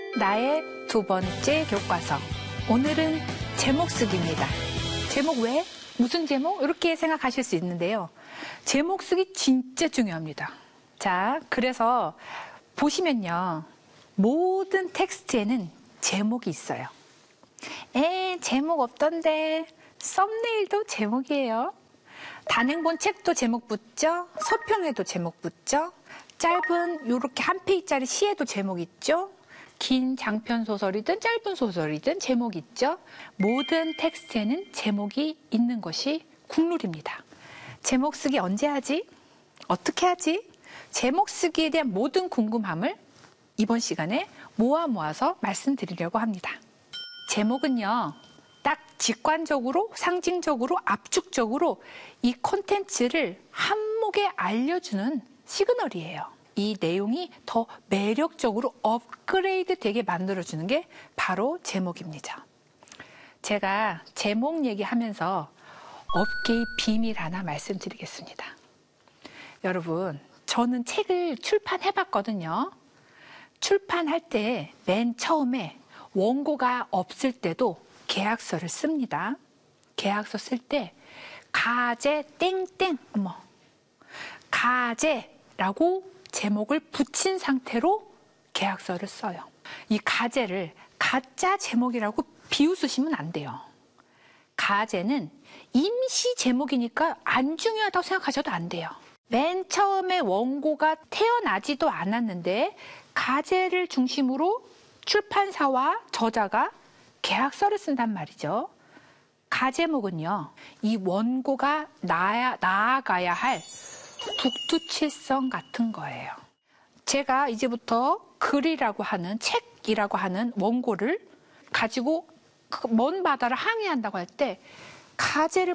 나의 두 번째 교과서. 오늘은 제목 쓰기입니다. 제목 왜? 무슨 제목? 이렇게 생각하실 수 있는데요. 제목 쓰기 진짜 중요합니다. 자, 그래서 보시면요. 모든 텍스트에는 제목이 있어요. 제목 없던데. 썸네일도 제목이에요. 단행본 책도 제목 붙죠? 서평에도 제목 붙죠? 짧은 이렇게 한 페이지짜리 시에도 제목 있죠? 긴 장편 소설이든 짧은 소설이든 제목 있죠? 모든 텍스트에는 제목이 있는 것이 국룰입니다. 제목 쓰기 언제 하지? 어떻게 하지? 제목 쓰기에 대한 모든 궁금함을 이번 시간에 모아서 말씀드리려고 합니다. 제목은요, 딱 직관적으로, 상징적으로, 압축적으로 이 콘텐츠를 한목에 알려주는 시그널이에요. 이 내용이 더 매력적으로 업그레이드 되게 만들어주는 게 바로 제목입니다. 제가 제목 얘기하면서 업계의 비밀 하나 말씀드리겠습니다. 여러분, 저는 책을 출판해봤거든요. 출판할 때 맨 처음에 원고가 없을 때도 계약서를 씁니다. 계약서 쓸 때 가제 땡땡 가제라고 제목을 붙인 상태로 계약서를 써요. 이 가제를 가짜 제목이라고 비웃으시면 안 돼요. 가제는 임시 제목이니까 안 중요하다고 생각하셔도 안 돼요. 맨 처음에 원고가 태어나지도 않았는데 가제를 중심으로 출판사와 저자가 계약서를 쓴단 말이죠. 가제목은요, 이 원고가 나아가야 할 북두칠성 같은 거예요. 제가 이제부터 글이라고 하는, 책이라고 하는 원고를 가지고 먼 바다를 항해한다고 할 때 가제를